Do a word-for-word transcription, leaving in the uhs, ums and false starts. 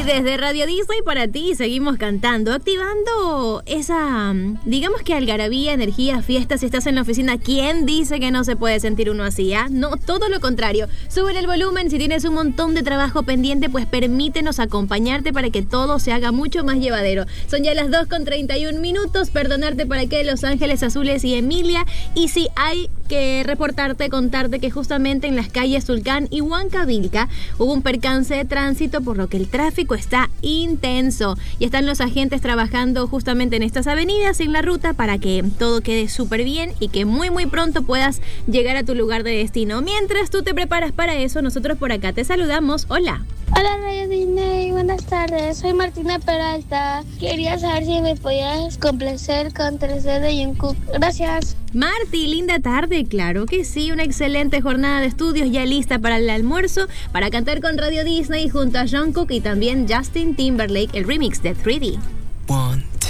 desde Radio Disney para ti seguimos cantando, activando esa, digamos que algarabía, energía, fiesta. Si estás en la oficina, ¿quién dice que no se puede sentir uno así? ¿Ah? No, todo lo contrario. Sube el volumen. Si tienes un montón de trabajo pendiente, pues permítenos acompañarte para que todo se haga mucho más llevadero. Son ya las dos con treinta y un minutos. Perdonarte para que Los Ángeles Azules y Emilia. Y si hay que reportarte, contarte que justamente en las calles Tulcán y Huancavilca hubo un percance de tránsito, por lo que el tráfico está intenso y están los agentes trabajando justamente en estas avenidas, en la ruta, para que todo quede súper bien y que muy muy pronto puedas llegar a tu lugar de destino. Mientras tú te preparas para eso, nosotros por acá te saludamos. Hola. Hola Radio Disney, buenas tardes, soy Martina Peralta. Quería saber si me podías complacer con tres D de Jungkook. Gracias. Marti, linda tarde, claro que sí, una excelente jornada de estudios ya lista para el almuerzo, para cantar con Radio Disney junto a Jungkook y también Justin Timberlake, el remix de tres D. One.